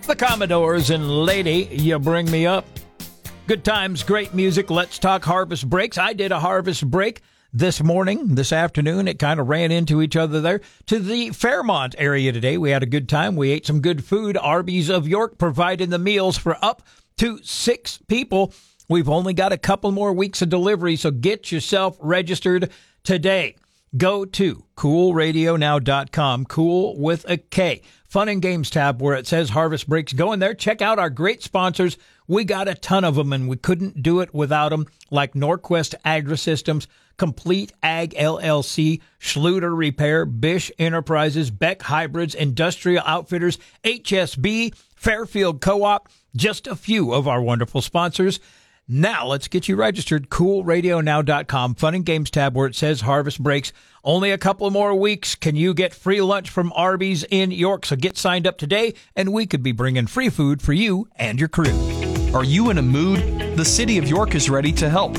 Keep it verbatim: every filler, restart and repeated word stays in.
The Commodores and Lady, You Bring Me Up. Good times, great music. Let's talk harvest breaks. I did a harvest break this morning, this afternoon. It kind of ran into each other there. To the Fairmont area today. We had a good time. We ate some good food. Arby's of York providing the meals for up to six people. We've only got a couple more weeks of delivery, so get yourself registered today. Go to cool radio now dot com, cool with a K. Fun and Games tab where it says Harvest Breaks. Go in there. Check out our great sponsors. We got a ton of them, and we couldn't do it without them, like Norquest Agri-Systems, Complete Ag L L C, Schluter Repair, Bish Enterprises, Beck Hybrids, Industrial Outfitters, H S B, Fairfield Co-op, just a few of our wonderful sponsors. Now, let's get you registered. cool radio now dot com, Fun and Games tab where it says Harvest Breaks. Only a couple more weeks. Can you get free lunch from Arby's in York? So get signed up today, and we could be bringing free food for you and your crew. Are you in a mood? The City of York is ready to help.